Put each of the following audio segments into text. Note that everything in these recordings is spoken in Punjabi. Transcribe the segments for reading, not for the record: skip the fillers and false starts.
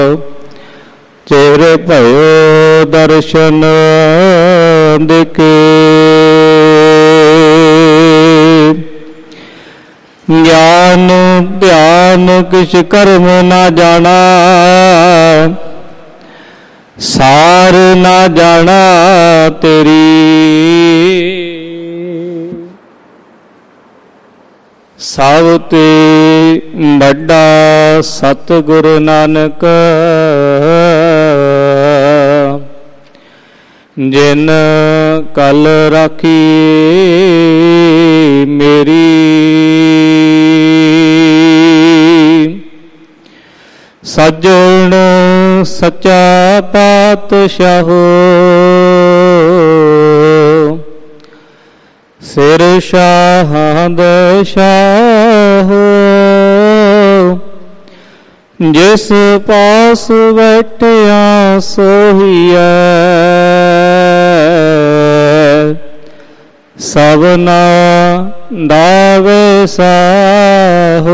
ਚਿਹਰੇ ਭਇਓ ਦਰਸ਼ਨ ਦਿਖੇ। ਗਿਆਨ ਧਿਆਨ ਕਿਛ ਕਰਮ ਨਾ ਜਾਣਾ, ਸਾਰ ਨਾ ਜਾਣਾ ਤੇਰੀ। ਸਭ ਤੇ ਵੱਡਾ ਸਤਿਗੁਰੂ ਨਾਨਕ, ਜਿਨ ਕਲ ਰਾਖੀ ਮੇਰੀ। ਸੱਜਣ ਸੱਚਾ ਪਾਤਸ਼ਾਹੋ, ਸਿਰ ਸ਼ਾਹਾਂ ਦੇ ਸ਼ਾਹੋ। ਜਿਸ ਪਾਸ ਬੈਠਿਆ ਸੋਹੀਐ, ਸਭਨਾ ਦਾ ਵੈਸਾਹੋ।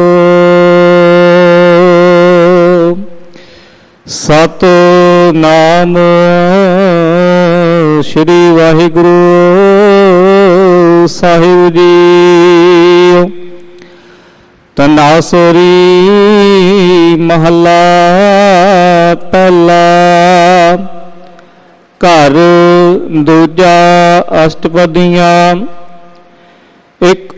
ਸਤਿਨਾਮ ਸ੍ਰੀ ਵਾਹਿਗੁਰੂ ਸਾਹਿਬ ਜੀ। ਤਨਾਸਰੀ ਮਹੱਲਾ ਪਹਿਲਾ। ਘਰ ਦੂਜਾ ਅਸ਼ਟਪਦੀਆਂ। ਇੱਕ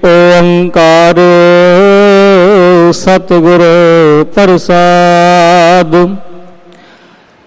ਓੰਕਾਰ ਸਤਿਗੁਰ ਪ੍ਰਸਾਦਿ।